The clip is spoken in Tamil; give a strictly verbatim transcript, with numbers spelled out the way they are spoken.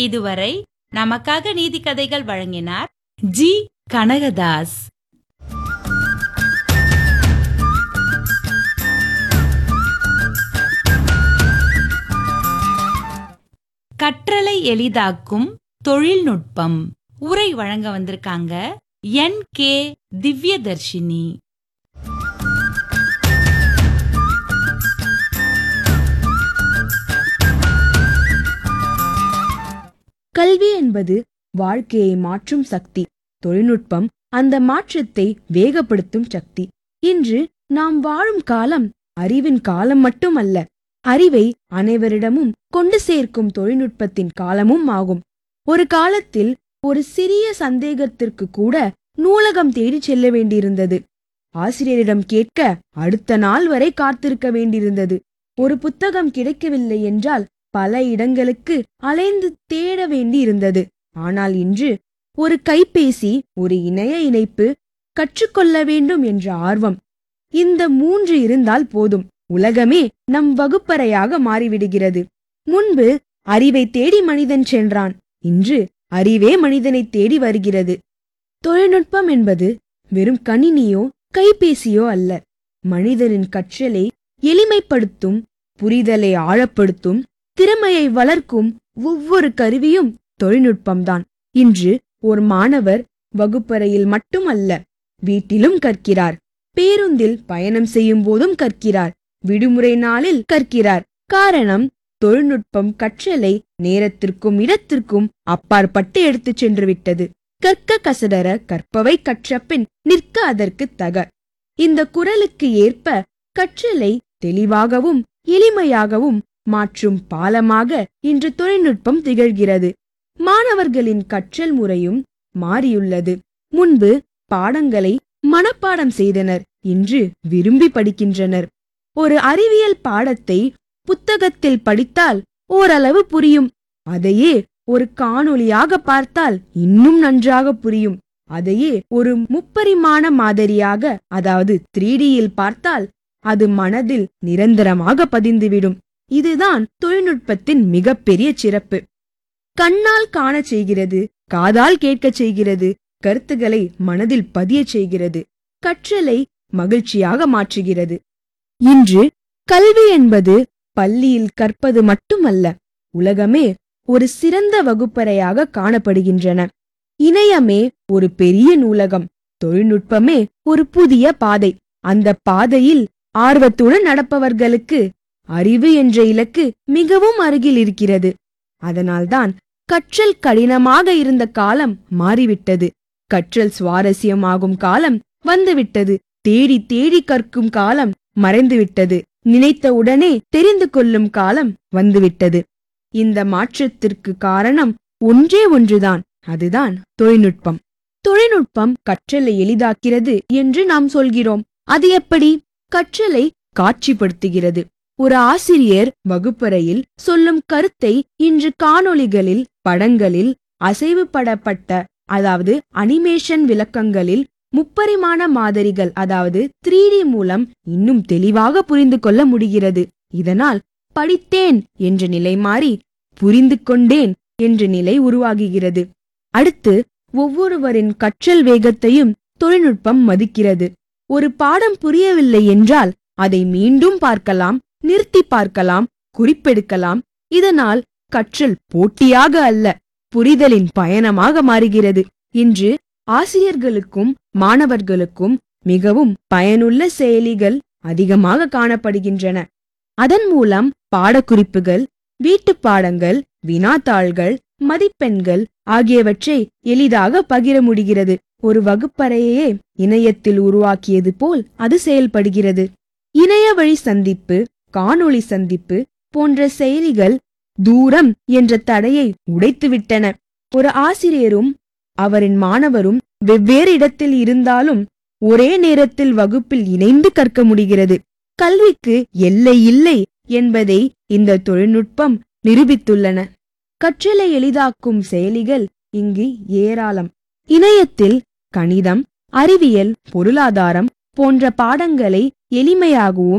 இதுவரை நமக்காக நீதி கதைகள் வழங்கினார் ஜி கனகதாஸ். கற்றலை எளிதாக்கும் தொழில்நுட்பம் உரை வழங்க வந்திருக்காங்க என் கே திவ்யதர்ஷினி. கல்வி என்பது வாழ்க்கையை மாற்றும் சக்தி. தொழில்நுட்பம் அந்த மாற்றத்தை வேகப்படுத்தும் சக்தி. இன்று நாம் வாழும் காலம் அறிவின் காலம் மட்டுமல்ல, அறிவை அனைவரிடமும் கொண்டு சேர்க்கும் தொழில்நுட்பத்தின் காலமும் ஆகும். ஒரு காலத்தில் ஒரு சிறிய சந்தேகத்திற்கு கூட நூலகம் தேடி செல்ல வேண்டியிருந்தது. ஆசிரியரிடம் கேட்க அடுத்த நாள் வரை காத்திருக்க வேண்டியிருந்தது. ஒரு புத்தகம் கிடைக்கவில்லை என்றால் பல இடங்களுக்கு அலைந்து தேட வேண்டி இருந்தது. ஆனால் இன்று ஒரு கைபேசி, ஒரு இணைய இணைப்பு, கற்றுக்கொள்ள வேண்டும் என்ற ஆர்வம், இந்த மூன்று இருந்தால் போதும், உலகமே நம் வகுப்பறையாக மாறிவிடுகிறது. முன்பு அறிவை தேடி மனிதன் சென்றான், இன்று அறிவே மனிதனை தேடி வருகிறது. தொழில்நுட்பம் என்பது வெறும் கணினியோ கைபேசியோ அல்ல. மனிதனின் கற்றலை எளிமைப்படுத்தும், புரிதலை ஆழப்படுத்தும், திறமையை வளர்க்கும் ஒவ்வொரு கருவியும் தொழில்நுட்பம்தான். இன்று ஒரு மாணவர் வகுப்பறையில் மட்டுமல்ல, வீட்டிலும் கற்கிறார், பேருந்தில் பயணம் செய்யும் போதும் கற்கிறார், விடுமுறை நாளில் கற்கிறார். காரணம், தொழில்நுட்பம் கற்றலை நேரத்திற்கும் இடத்திற்கும் அப்பாற்பட்டு எடுத்துச் சென்று விட்டது. கற்க கசடர கற்பவை கற்றபின் நிற்க அதற்கு தக. இந்த குரலுக்கு ஏற்ப கற்றலை தெளிவாகவும் எளிமையாகவும் மாற்றும் பாலமாக இன்று தொழில்நுட்பம் திகழ்கிறது. மாணவர்களின் கற்றல் முறையும் மாறியுள்ளது. முன்பு பாடங்களை மனப்பாடம் செய்தனர், இன்று விரும்பி படிக்கின்றனர். ஒரு அறிவியல் பாடத்தை புத்தகத்தில் படித்தால் ஓரளவு புரியும். அதையே ஒரு காணொளியாக பார்த்தால் இன்னும் நன்றாக புரியும். அதையே ஒரு முப்பரிமாண மாதிரியாக, அதாவது த்ரீ டியில் பார்த்தால் அது மனதில் நிரந்தரமாக பதிந்துவிடும். இதுதான் தொழில்நுட்பத்தின் மிகப்பெரிய சிறப்பு. கண்ணால் காண செய்கிறது, காதால் கேட்கச் செய்கிறது, கருத்துக்களை மனதில் பதிய செய்கிறது, கற்றலை மகிழ்ச்சியாக மாற்றுகிறது. இன்று கல்வி என்பது பள்ளியில் கற்பது மட்டுமல்ல, உலகமே ஒரு சிறந்த வகுப்பறையாக காணப்படுகின்றன. இணையமே ஒரு பெரிய நூலகம், தொழில்நுட்பமே ஒரு புதிய பாதை. அந்த பாதையில் ஆர்வத்துடன் நடப்பவர்களுக்கு அறிவு என்ற இலக்கு மிகவும் அருகில் இருக்கிறது. அதனால்தான் கற்றல் கடினமாக இருந்த காலம் மாறிவிட்டது. கற்றல் சுவாரஸ்யமாகும் காலம் வந்துவிட்டது. தேடி தேடி கற்கும் காலம் மறைந்துவிட்டது. நினைத்த உடனே தெரிந்து கொள்ளும் காலம் வந்துவிட்டது. இந்த மாற்றத்திற்கு காரணம் ஒன்றே ஒன்றுதான், அதுதான் தொழில்நுட்பம். தொழில்நுட்பம் கற்றலை எளிதாக்கிறது என்று நாம் சொல்கிறோம். அது எப்படி? கற்றலை காட்சிப்படுத்துகிறது. ஒரு ஆசிரியர் வகுப்பறையில் சொல்லும் கருத்தை இன்று காணொளிகளில், படங்களில், அசைவுபடப்பட்ட அதாவது அனிமேஷன் விளக்கங்களில், முப்பரிமாண மாதிரிகள் அதாவது த்ரீ டி மூலம் இன்னும் தெளிவாக புரிந்து கொள்ள முடிகிறது. இதனால் படித்தேன் என்ற நிலை மாறி புரிந்து கொண்டேன் என்ற நிலை உருவாகுகிறது. அடுத்து, ஒவ்வொருவரின் கற்றல் வேகத்தையும் தொழில்நுட்பம் மதிக்கிறது. ஒரு பாடம் புரியவில்லை என்றால் அதை மீண்டும் பார்க்கலாம், நிறுத்தி பார்க்கலாம், குறிப்பெடுக்கலாம். இதனால் கற்றல் போட்டியாக அல்ல, புரிதலின் பயணமாக மாறுகிறது. இன்று ஆசிரியர்களுக்கும் மாணவர்களுக்கும் மிகவும் பயனுள்ள செயலிகள் அதிகமாக காணப்படுகின்றன. அதன் மூலம் பாடக்குறிப்புகள், வீட்டு பாடங்கள், வினாத்தாள்கள், மதிப்பெண்கள் ஆகியவற்றை எளிதாக பகிர முடிகிறது. ஒரு வகுப்பறையே இணையத்தில் உருவாக்கியது போல் அது செயல்படுகிறது. இணைய வழி சந்திப்பு, காணொளி சந்திப்பு போன்ற செயலிகள் தூரம் என்ற தடையை உடைத்துவிட்டன. ஒரு ஆசிரியரும் அவரின் மாணவரும் வெவ்வேறு இடத்தில் இருந்தாலும் ஒரே நேரத்தில் வகுப்பில் இணைந்து கற்க முடிகிறது. கல்விக்கு எல்லை இல்லை என்பதை இந்த தொழில்நுட்பம் நிரூபித்துள்ளன. கற்றலை எளிதாக்கும் செயலிகள் இங்கு ஏராளம். இணையத்தில் கணிதம், அறிவியல், பொருளாதாரம் போன்ற பாடங்களை எளிமையாகவும்